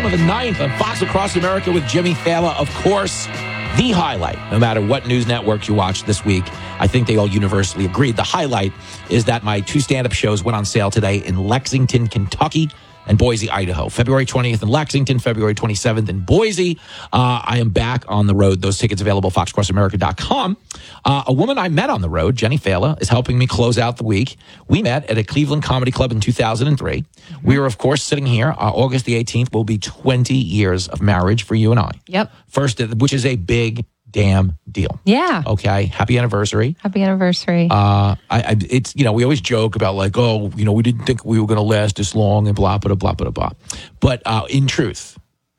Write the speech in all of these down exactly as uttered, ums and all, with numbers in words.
bottom of the ninth on Fox Across America with Jimmy Fallon. Of course, the highlight, no matter what news network you watch this week, I think they all universally agreed. The highlight is that my two stand-up shows went on sale today in Lexington, Kentucky, and Boise, Idaho. February twentieth in Lexington, February twenty-seventh in Boise. Uh, I am back on the road. Those tickets available at fox across america dot com. Uh, a woman I met on the road, Jenny Fallon, is helping me close out the week. We met at a Cleveland Comedy Club in two thousand three. Mm-hmm. We were, of course, sitting here. Uh, August the eighteenth will be twenty years of marriage for you and I. Yep. First, which is a big damn deal. Yeah. Okay. Happy anniversary. Happy anniversary. Uh, I, I, it's, you know, we always joke about like, oh, you know, we didn't think we were going to last this long and blah, blah, blah, blah, blah. But uh, in truth,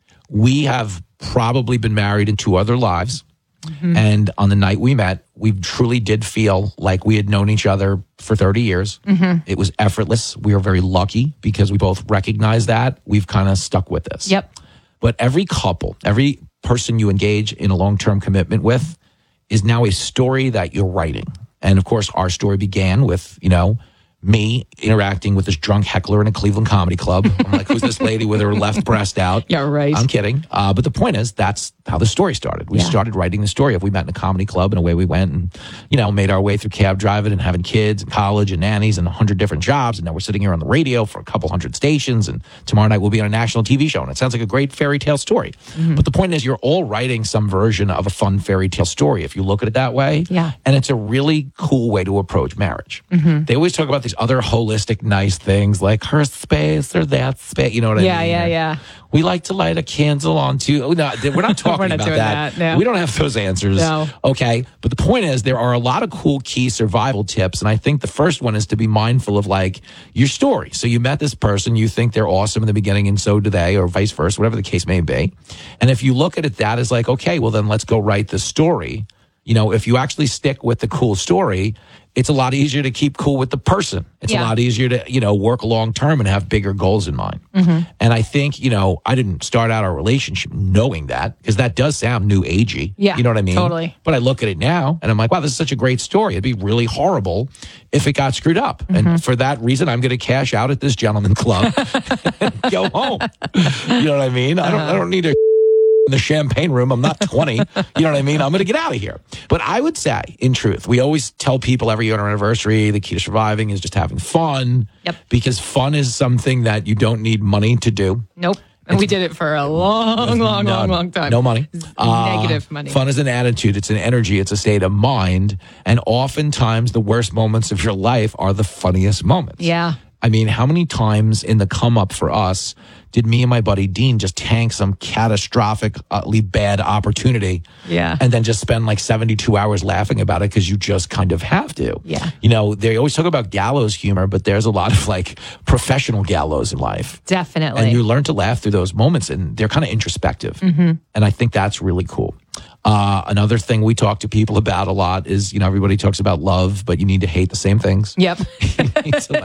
we have probably been married in two other lives. Mm-hmm. And on the night we met, we truly did feel like we had known each other for thirty years. Mm-hmm. It was effortless. We were very lucky because we both recognized that. We've kind of stuck with this. Yep. But every couple, every person you engage in a long-term commitment with is now a story that you're writing. And of course, our story began with, you know, me interacting with this drunk heckler in a Cleveland comedy club. I'm like, who's this lady with her left breast out? Yeah, right. I'm kidding. Uh, but the point is, that's how the story started. We yeah. started writing the story of we met in a comedy club and away we went and, you know, made our way through cab driving and having kids and college and nannies and a hundred different jobs. And now we're sitting here on the radio for a couple hundred stations. And tomorrow night we'll be on a national T V show. And it sounds like a great fairy tale story. Mm-hmm. But the point is, you're all writing some version of a fun fairy tale story if you look at it that way. Yeah. And it's a really cool way to approach marriage. Mm-hmm. They always talk about these other holistic, nice things like her space or that space. You know what yeah, I mean? Yeah, yeah, yeah. We like to light a candle on two. Oh, no, we're not talking we're not about doing that. that no. We don't have those answers. No. Okay. But the point is, there are a lot of cool key survival tips. And I think the first one is to be mindful of like your story. So you met this person, you think they're awesome in the beginning, and so do they, or vice versa, whatever the case may be. And if you look at it that as like, okay, well, then let's go write the story. You know, if you actually stick with the cool story, it's a lot easier to keep cool with the person. It's yeah. a lot easier to, you know, work long term and have bigger goals in mind. Mm-hmm. And I think, you know, I didn't start out our relationship knowing that, because that does sound new agey. Yeah, you know what I mean? Totally. But I look at it now and I'm like, wow, this is such a great story. It'd be really horrible if it got screwed up. Mm-hmm. And for that reason, I'm going to cash out at this gentleman club and go home. You know what I mean? Uh-huh. I don't, I don't need to in the champagne room. I'm not twenty. You know what I mean? I'm going to get out of here. But I would say, in truth, we always tell people every year on our anniversary, the key to surviving is just having fun. Yep. Because fun is something that you don't need money to do. Nope. And It's, we did it for a long, long, no, long, long time. No money. Uh, Negative money. Fun is an attitude. It's an energy. It's a state of mind. And oftentimes the worst moments of your life are the funniest moments. Yeah. I mean, how many times in the come up for us did me and my buddy Dean just tank some catastrophically bad opportunity Yeah. and then just spend like seventy-two hours laughing about it because you just kind of have to? Yeah. You know, they always talk about gallows humor, but there's a lot of like professional gallows in life. Definitely. And you learn to laugh through those moments, and they're kind of introspective. Mm-hmm. And I think that's really cool. Uh, another thing we talk to people about a lot is, you know, everybody talks about love, but you need to hate the same things. Yep. You need to,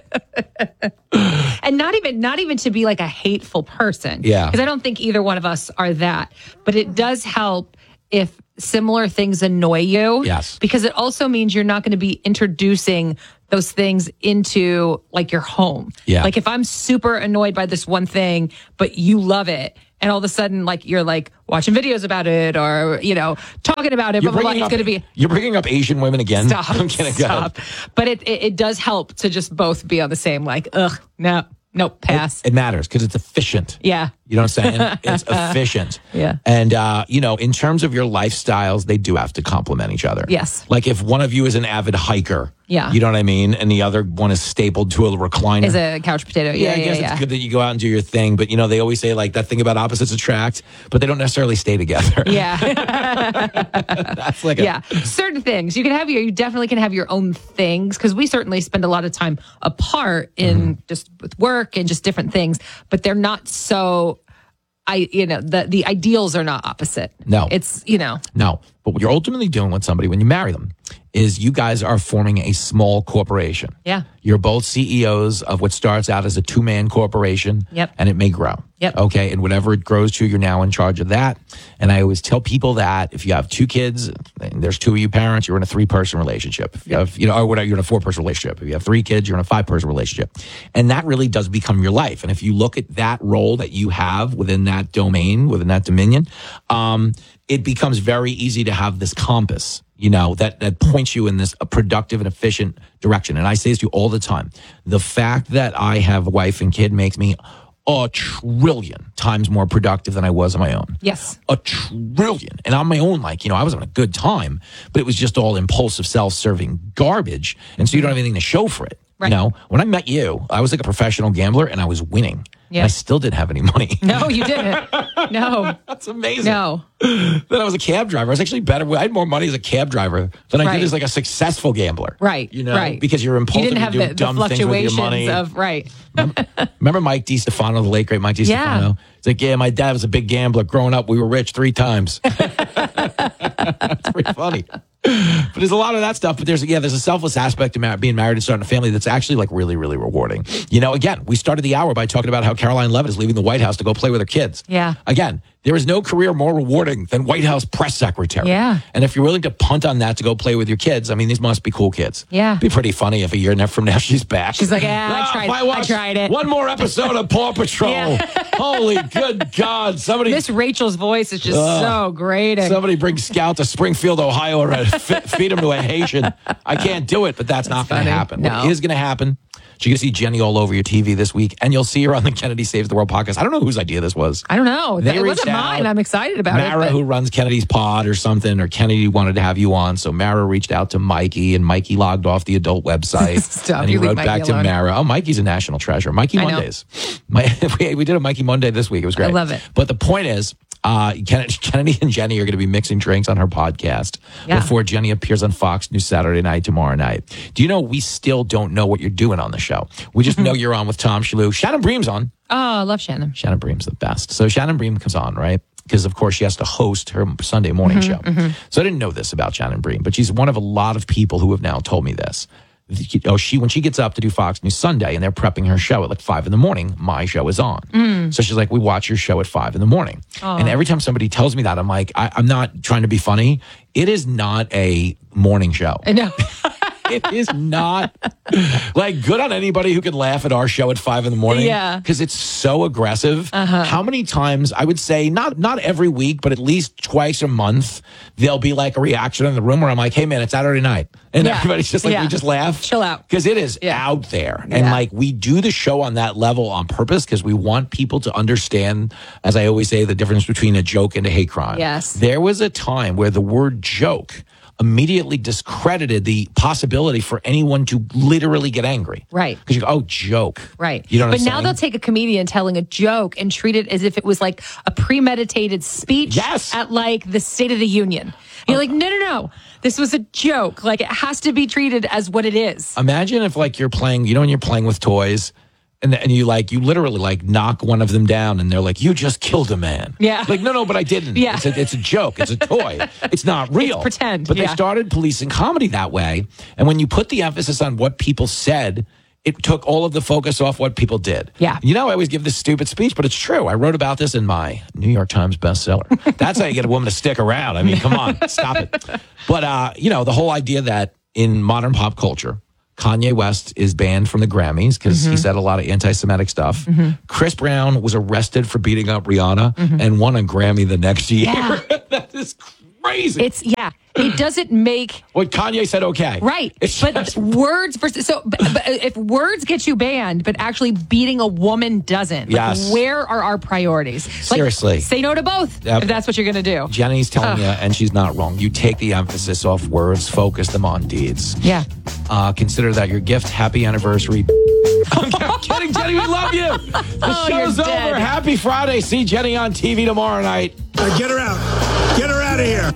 like, and not even not even to be like a hateful person. Yeah. Because I don't think either one of us are that. But it does help if similar things annoy you. Yes. Because it also means you're not going to be introducing those things into like your home. Yeah. Like if I'm super annoyed by this one thing, but you love it, and all of a sudden, like you're like watching videos about it, or you know, talking about it, You're blah blah blah. bringing It's up- going to be You're bringing up Asian women again. stop. I'm kidding. Go ahead. Stop. But it, it it does help to just both be on the same like, ugh, no, no, pass. It, it matters because it's efficient. Yeah. You know what I'm saying? It's efficient. Yeah. And, uh, you know, in terms of your lifestyles, they do have to complement each other. Yes. Like if one of you is an avid hiker, Yeah. you know what I mean? And the other one is stapled to a recliner. Is a couch potato. Yeah, Yeah, I yeah, guess yeah. it's good that you go out and do your thing. But, you know, they always say, like, that thing about opposites attract, but they don't necessarily stay together. Yeah. That's like a, yeah. Certain things. You can have your, you definitely can have your own things, because we certainly spend a lot of time apart in Mm-hmm. just with work and just different things, but they're not so, I, you know, the, the ideals are not opposite. No. It's, you know. No. But what you're ultimately doing with somebody when you marry them is you guys are forming a small corporation. Yeah. You're both C E Os of what starts out as a two-man corporation. Yep. And it may grow. Yep. Okay. And whatever it grows to, you're now in charge of that. And I always tell people that if you have two kids, and there's two of you parents, you're in a three-person relationship. If you have, you know, or whatever, you're in a four-person relationship. If you have three kids, you're in a five-person relationship. And that really does become your life. And if you look at that role that you have within that domain, within that dominion, um, it becomes very easy to have this compass, you know, that, that points you in this productive and efficient direction. And I say this to you all the time. The fact that I have a wife and kid makes me a trillion times more productive than I was on my own. Yes. A trillion. And on my own, like, you know, I was having a good time, but it was just all impulsive, self-serving garbage. And so you don't have anything to show for it. Right. You know, when I met you, I was like a professional gambler and I was winning. Yeah. I still didn't have any money. No, you didn't. No. That's amazing. No. Then I was a cab driver. I was actually better. I had more money as a cab driver than I Right. did as like a successful gambler. Right. You know, right. because you're You impulsive. didn't have you do the, the dumb things with your fluctuations money. of, right. remember, remember Mike DiStefano, the late great Mike DiStefano? Yeah. It's like, yeah, my dad was a big gambler. Growing up, we were rich three times. It's pretty funny. But there's a lot of that stuff. But there's, yeah, there's a selfless aspect to mar- being married and starting a family that's actually like really, really rewarding. You know, again, we started the hour by talking about how Caroline Levitt is leaving the White House to go play with her kids. Yeah. Again, there is no career more rewarding than White House press secretary. Yeah. And if you're willing to punt on that to go play with your kids, I mean, these must be cool kids. Yeah. It'd be pretty funny if a year from now she's back. She's like, yeah, Ah, I tried if I I watch tried it. One more episode of Paw Patrol. Yeah. Holy good God. Somebody Miss Rachel's voice is just Ugh. so great. And somebody bring Scout to Springfield, Ohio, or f- feed him to a Haitian. I can't do it, but that's, that's not going to happen. No. What is going to happen? You're going to see Jenny all over your T V this week, and you'll see her on the Kennedy Saves the World podcast. I don't know whose idea this was. I don't know. They it wasn't reached out. mine. I'm excited about Mara, it. Mara, who runs Kennedy's pod or something, or Kennedy wanted to have you on. So Mara reached out to Mikey, and Mikey logged off the adult website. Stop, and he you leave wrote Mikey back to alone. Mara. Oh, Mikey's a national treasure. Mikey I know. Mondays. My, we, we did a Mikey Monday this week. It was great. I love it. But the point is, uh, Kennedy, Kennedy and Jenny are going to be mixing drinks on her podcast Yeah. before Jenny appears on Fox News Saturday night tomorrow night. Do you know we still don't know what you're doing on the show? We just know you're on with Tom Shalhoub. Shannon Bream's on. oh, I love Shannon. Shannon Bream's the best. So Shannon Bream comes on, right? Because, of course, she has to host her Sunday morning Mm-hmm, show. mm-hmm. So I didn't know this about Shannon Bream, but she's one of a lot of people who have now told me this. Oh, she when she gets up to do Fox News Sunday and they're prepping her show at like five in the morning, my show is on. Mm. So she's like, we watch your show at five in the morning. Oh. And every time somebody tells me that, I'm like, I, I'm not trying to be funny. It is not a morning show. I know. It is not like good on anybody who can laugh at our show at five in the morning. Yeah. Because it's so aggressive. Uh-huh. How many times, I would say, not not every week, but at least twice a month, there'll be like a reaction in the room where I'm like, hey man, it's Saturday night. And Yeah. everybody's just like, Yeah. we just laugh. Chill out. Because it is Yeah. out there. And Yeah. like we do the show on that level on purpose because we want people to understand, as I always say, the difference between a joke and a hate crime. Yes. There was a time where the word joke immediately discredited the possibility for anyone to literally get angry. Right. Because you go, oh, joke. Right. You know what but I'm now saying? they'll take a comedian telling a joke and treat it as if it was like a premeditated speech Yes. at like the State of the Union. You're like, no, no, no. This was a joke. Like it has to be treated as what it is. Imagine if like you're playing, you know, when you're playing with toys and, and you like, you literally like knock one of them down and they're like, you just killed a man. Yeah. Like, no, no, but I didn't. Yeah. It's a, it's a joke. It's a toy. It's not real. It's pretend, But they yeah. started policing comedy that way. And when you put the emphasis on what people said, it took all of the focus off what people did. Yeah. You know, I always give this stupid speech, but it's true. I wrote about this in my New York Times bestseller. That's how you get a woman to stick around. I mean, come on, stop it. But, uh, you know, the whole idea that in modern pop culture, Kanye West is banned from the Grammys because Mm-hmm. he said a lot of anti-Semitic stuff. Chris Brown was arrested for beating up Rihanna and won a Grammy the next year. Yeah. That is crazy. It's, yeah. It doesn't make What Kanye said, okay. right. It's But just- words versus so but, but if words get you banned, but actually beating a woman doesn't. Like, Yes. where are our priorities? Like, Seriously. say no to both Yep. if that's what you're going to do. Jenny's telling you, and she's not wrong. You take the emphasis off words, focus them on deeds. Yeah. Uh, consider that your gift. Happy anniversary. I'm kidding, Jenny. We love you. The Oh, show's you're over. dead. Happy Friday. See Jenny on T V tomorrow night. Uh, get her out. Get her out of here.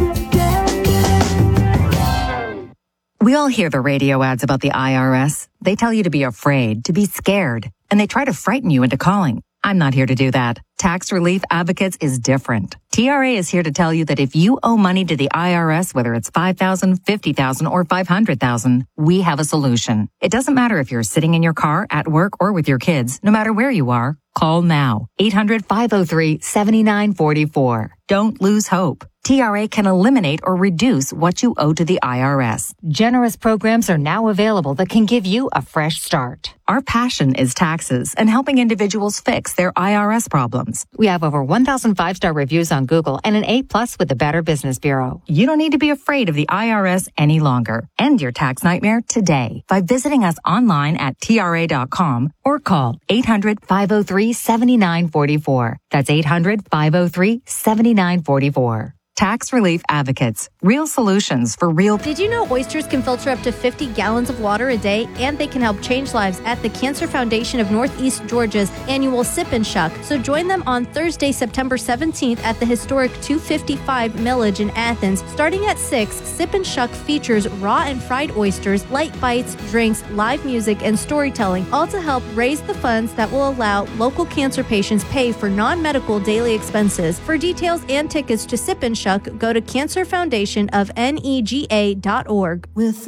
We all hear the radio ads about the I R S. They tell you to be afraid, to be scared, and they try to frighten you into calling. I'm not here to do that. Tax Relief Advocates is different. T R A is here to tell you that if you owe money to the I R S, whether it's five thousand dollars, fifty thousand dollars, or five hundred thousand dollars, we have a solution. It doesn't matter if you're sitting in your car, at work, or with your kids. No matter where you are, call now. eight hundred, five oh three, seven nine four four. Don't lose hope. T R A can eliminate or reduce what you owe to the I R S. Generous programs are now available that can give you a fresh start. Our passion is taxes and helping individuals fix their I R S problems. We have over one thousand five-star reviews on Google and an A plus with the Better Business Bureau. You don't need to be afraid of the I R S any longer. End your tax nightmare today by visiting us online at T R A dot com or call eight hundred, five oh three, seven nine four four. That's eight hundred, five oh three, seven nine four four. Tax Relief Advocates. Real solutions for real. Did you know oysters can filter up to fifty gallons of water a day, and they can help change lives at the Cancer Foundation of Northeast Georgia's annual Sip and Shuck? So join them on Thursday, September seventeenth at the historic two fifty-five Millage in Athens. Starting at six, Sip and Shuck features raw and fried oysters, light bites, drinks, live music, and storytelling, all to help raise the funds that will allow local cancer patients pay for non-medical daily expenses. For details and tickets to Sip and Shuck, go to cancer foundation of nega dot org. With